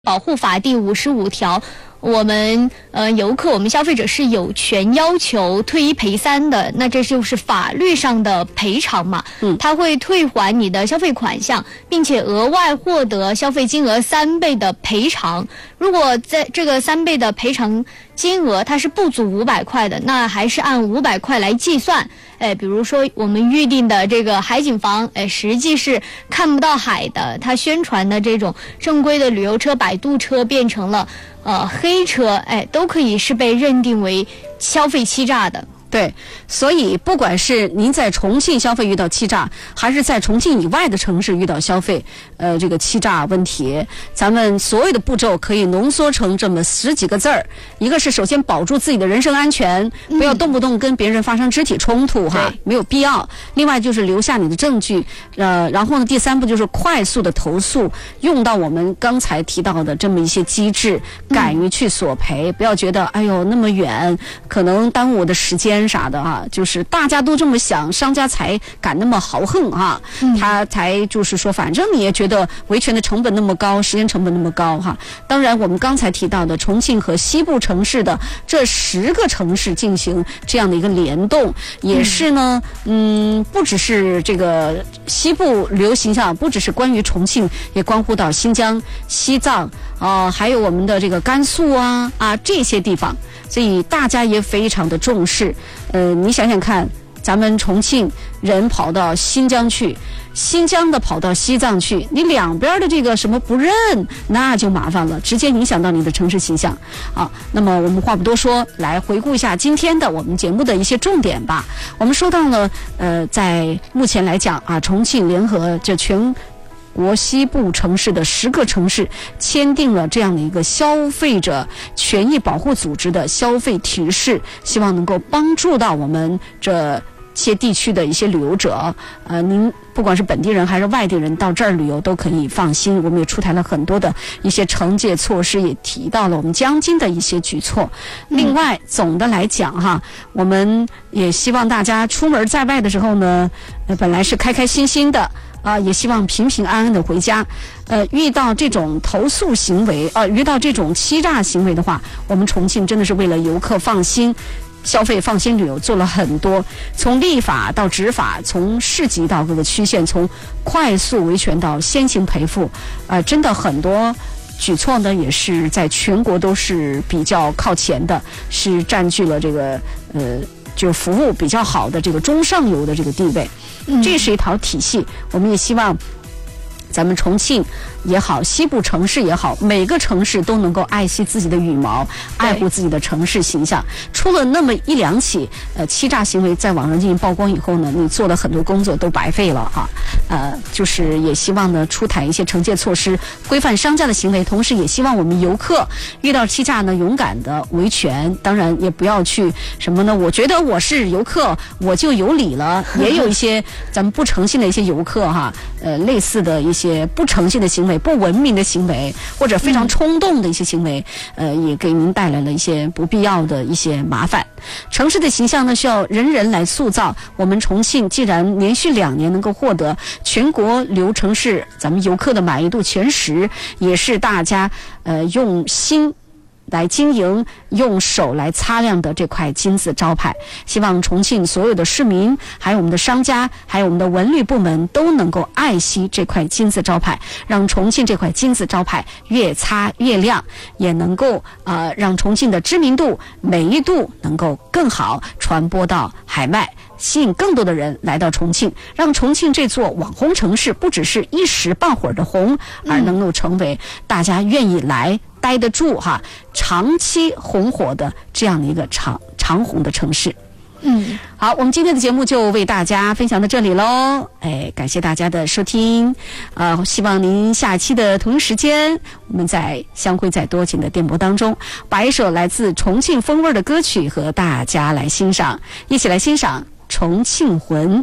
保护法第55条，我们游客，我们消费者是有权要求退一赔三的，那这就是法律上的赔偿嘛。他会退还你的消费款项，并且额外获得消费金额3倍的赔偿。如果在这个3倍的赔偿金额它是不足500块的，那还是按500块来计算。比如说我们预定的这个海景房，实际是看不到海的，它宣传的这种正规的旅游车、摆渡车变成了黑车，都可以是被认定为消费欺诈的。 对，所以不管是您在重庆消费遇到欺诈，还是在重庆以外的城市遇到消费这个欺诈问题，咱们所有的步骤可以浓缩成这么10几个字儿。一个是首先保住自己的人身安全，不要动不动跟别人发生肢体冲突哈，没有必要。另外就是留下你的证据，然后呢，第3步就是快速的投诉，用到我们刚才提到的这么一些机制，敢于去索赔，不要觉得哎呦那么远，可能耽误我的时间啥的哈，就是大家都这么想，商家才敢那么豪横哈，他才就是说，反正你也觉得维权的成本那么高，时间成本那么高哈。当然，我们刚才提到的重庆和西部城市的这10个城市进行这样的一个联动，也是呢，不只是这个西部旅游形象，不只是关于重庆，也关乎到新疆、西藏还有我们的这个甘肃啊这些地方。所以大家也非常的重视，你想想看，咱们重庆人跑到新疆去，新疆的跑到西藏去，你两边的这个什么不认，那就麻烦了，直接影响到你的城市形象啊。那么我们话不多说，来回顾一下今天的我们节目的一些重点吧。我们说到了，在目前来讲啊，重庆联合这全国西部城市的10个城市签订了这样的一个消费者权益保护组织的消费提示，希望能够帮助到我们这些地区的一些旅游者，您不管是本地人还是外地人到这儿旅游都可以放心。我们也出台了很多的一些惩戒措施，也提到了我们江津的一些举措。另外，总的来讲哈，我们也希望大家出门在外的时候呢，本来是开开心心的。也希望平平安安的回家。遇到这种投诉行为，遇到这种欺诈行为的话，我们重庆真的是为了游客放心消费、放心旅游做了很多，从立法到执法，从市级到各个区县，从快速维权到先行赔付，真的很多举措呢，也是在全国都是比较靠前的，是占据了这个就服务比较好的这个中上游的这个地位。这是一套体系，我们也希望咱们重庆也好，西部城市也好，每个城市都能够爱惜自己的羽毛，爱护自己的城市形象。出了那么1、2起欺诈行为在网上进行曝光以后呢，你做了很多工作都白费了哈。就是也希望呢出台一些惩戒措施，规范商家的行为，同时也希望我们游客遇到欺诈呢勇敢的维权，当然也不要去什么呢？我觉得我是游客，我就有理了。也有一些咱们不诚信的一些游客哈，类似的一些不诚信的行为、不文明的行为，或者非常冲动的一些行为，也给您带来了一些不必要的一些麻烦。城市的形象呢，需要人人来塑造。我们重庆既然连续2年能够获得全国旅游城市咱们游客的满意度前10，也是大家用心来经营，用手来擦亮的这块金字招牌。希望重庆所有的市民，还有我们的商家，还有我们的文旅部门都能够爱惜这块金字招牌，让重庆这块金字招牌越擦越亮，也能够让重庆的知名度、美誉度能够更好传播到海外，吸引更多的人来到重庆，让重庆这座网红城市不只是一时半会儿的红，而能够成为大家愿意来待得住哈，长期红火的这样的一个长红的城市。好，我们今天的节目就为大家分享到这里喽。感谢大家的收听，希望您下期的同一时间，我们再相会在多情的电波当中，把一首来自重庆风味的歌曲和大家来欣赏，一起来欣赏《重庆魂》。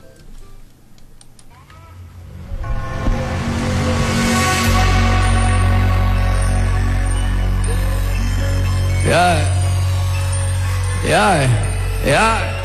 Yeah, yeah, yeah.